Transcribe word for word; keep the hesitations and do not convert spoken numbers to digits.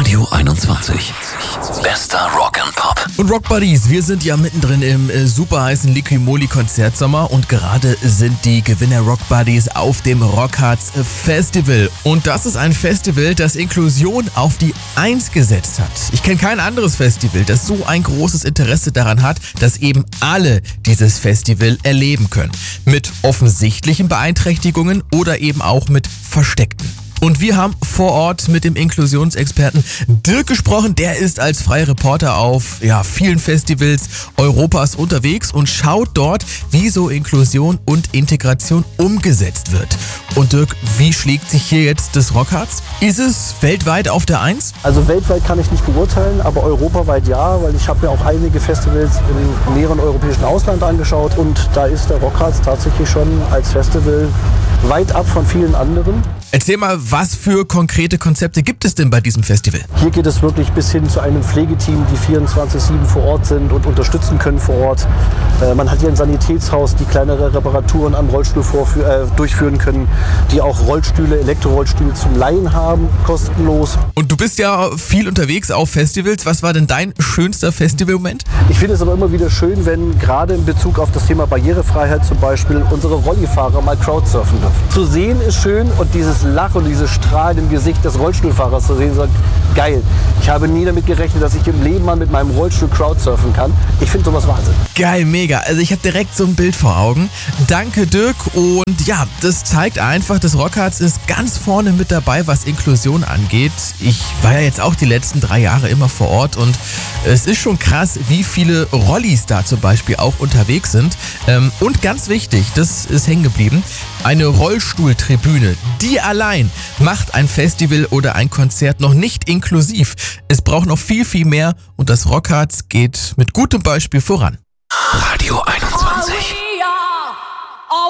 Radio einundzwanzig. Bester Rock and Pop. Und Rock Buddies, wir sind ja mittendrin im äh, super heißen Liqui-Moly Konzertsommer und gerade sind die Gewinner Rock Buddies auf dem Rockharz Festival. Und das ist ein Festival, das Inklusion auf die Eins gesetzt hat. Ich kenne kein anderes Festival, das so ein großes Interesse daran hat, dass eben alle dieses Festival erleben können. Mit offensichtlichen Beeinträchtigungen oder eben auch mit versteckten. Und wir haben vor Ort mit dem Inklusionsexperten Dirk gesprochen. Der ist als freier Reporter auf ja, vielen Festivals Europas unterwegs und schaut dort, wie so Inklusion und Integration umgesetzt wird. Und Dirk, wie schlägt sich hier jetzt das Rockharz? Ist es weltweit auf der Eins? Also weltweit kann ich nicht beurteilen, aber europaweit ja, weil ich habe mir auch einige Festivals im näheren europäischen Ausland angeschaut und da ist der Rockharz tatsächlich schon als Festival weit ab von vielen anderen. Erzähl mal, was für konkrete Konzepte gibt es denn bei diesem Festival? Hier geht es wirklich bis hin zu einem Pflegeteam, die vierundzwanzig sieben vor Ort sind und unterstützen können vor Ort. Äh, man hat hier ein Sanitätshaus, die kleinere Reparaturen am Rollstuhl vorfü- äh, durchführen können, die auch Rollstühle, Elektrorollstühle zum Leihen haben, kostenlos. Und du bist ja viel unterwegs auf Festivals. Was war denn dein schönster Festivalmoment? Ich finde es aber immer wieder schön, wenn gerade in Bezug auf das Thema Barrierefreiheit zum Beispiel unsere Rollifahrer mal Crowdsurfen dürfen. Zu sehen ist schön und dieses Lachen und dieses Strahlen im Gesicht des Rollstuhlfahrers zu sehen, sagt, geil. Ich habe nie damit gerechnet, dass ich im Leben mal mit meinem Rollstuhl Crowdsurfen kann. Ich finde sowas Wahnsinn. Geil, mega. Also ich habe direkt so ein Bild vor Augen. Danke, Dirk. Und ja, das zeigt einfach, das Rockharz ist ganz vorne mit dabei, was Inklusion angeht. Ich war ja jetzt auch die letzten drei Jahre immer vor Ort und es ist schon krass, wie viele Rollis da zum Beispiel auch unterwegs sind. Und ganz wichtig, das ist hängen geblieben, eine Rollstuhltribüne, die allein macht ein Festival oder ein Konzert noch nicht inklusiv. Es braucht noch viel, viel mehr und das Rockharz geht mit gutem Beispiel voran. Radio einundzwanzig.